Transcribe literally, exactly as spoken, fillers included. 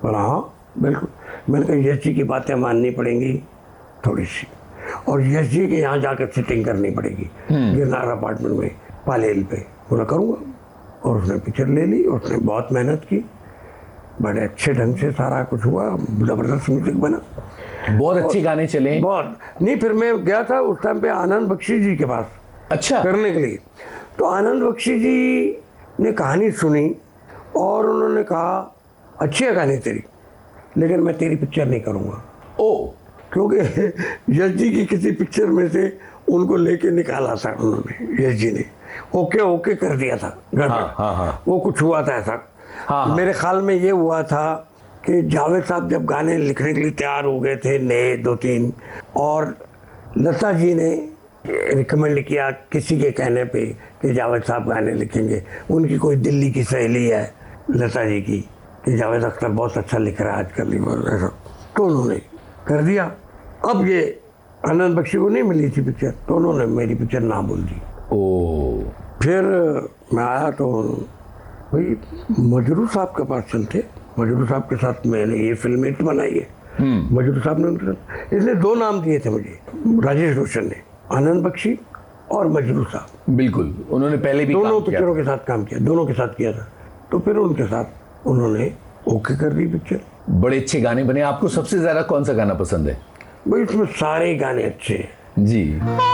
बोला हाँ बिल्कुल। मैंने कहा यश जी की बातें माननी पड़ेंगी थोड़ी सी, और यश जी के यहाँ जाकर सिटिंग करनी पड़ेगी गिरनार अपार्टमेंट में पालेल पे। बोला करूँगा। और उसने पिक्चर ले ली, उसने बहुत मेहनत की, बड़े अच्छे ढंग से सारा कुछ हुआ, ज़बरदस्त म्यूजिक बना, बहुत अच्छे गाने चले। बहुत नहीं, फिर मैं गया था उस टाइम पे आनंद बख्शी जी के पास अच्छा करने के लिए। तो आनंद बख्शी जी ने कहानी सुनी और उन्होंने कहा अच्छी है कहानी तेरी, लेकिन मैं तेरी पिक्चर नहीं करूँगा। ओ, क्योंकि यश जी की किसी पिक्चर में से उनको लेके निकाला था उन्होंने, यश जी ने ओके ओके कर दिया था घर हाँ, में। हाँ, हाँ। वो कुछ हुआ था ऐसा। हाँ, हाँ। मेरे ख्याल में ये हुआ था कि जावेद साहब जब गाने लिखने के लिए तैयार हो गए थे नए दो तीन, और लता जी ने रिकमेंड किया किसी के कहने पे कि जावेद साहब गाने लिखेंगे। उनकी कोई दिल्ली की सहेली है लता जी की कि जावेद अख्तर बहुत अच्छा लिख रहा है आजकल, ऐसा, तो उन्होंने कर दिया। अब ये आनंद बख्शी को नहीं मिली थी पिक्चर, तो उन्होंने मेरी पिक्चर ना बोल दी। ओ, फिर मैं आया तो भाई मजरू साहब के पास चलते, मजरू साहब के साथ मैंने ये फिल्म हिट बनाई है। मजरू साहब ने, इसने दो नाम दिए थे मुझे, राजेश रोशन ने, आनंद बख्शी और मजरू साहब। बिल्कुल, उन्होंने पहले भी दोनों काम किया पिक्चरों के साथ काम किया, दोनों के साथ किया था। तो फिर उनके साथ उन्होंने ओके कर दी पिक्चर। बड़े अच्छे गाने बने। आपको सबसे ज्यादा कौन सा गाना पसंद है? भाई इसमें सारे गाने अच्छे हैं जी।